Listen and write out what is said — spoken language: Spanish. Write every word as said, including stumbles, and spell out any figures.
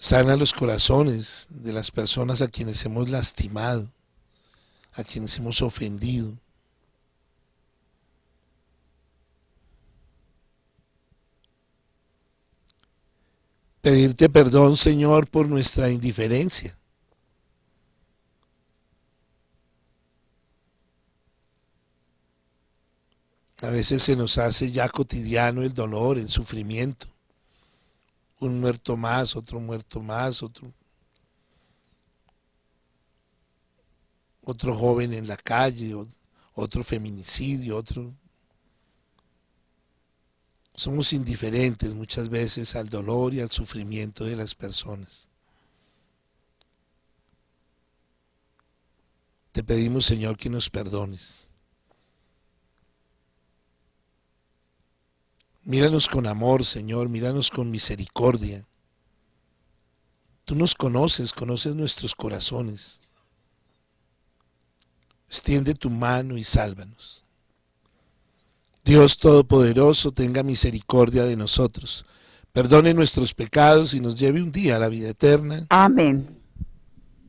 Sana los corazones de las personas a quienes hemos lastimado, a quienes hemos ofendido. Pedirte perdón, Señor, por nuestra indiferencia. A veces se nos hace ya cotidiano el dolor, el sufrimiento. Un muerto más, otro muerto más, otro, otro joven en la calle, otro feminicidio, otro... Somos indiferentes muchas veces al dolor y al sufrimiento de las personas. Te pedimos, Señor, que nos perdones. Míranos con amor, Señor, míranos con misericordia. Tú nos conoces, conoces nuestros corazones. Extiende tu mano y sálvanos. Dios Todopoderoso, tenga misericordia de nosotros, perdone nuestros pecados y nos lleve un día a la vida eterna. Amén.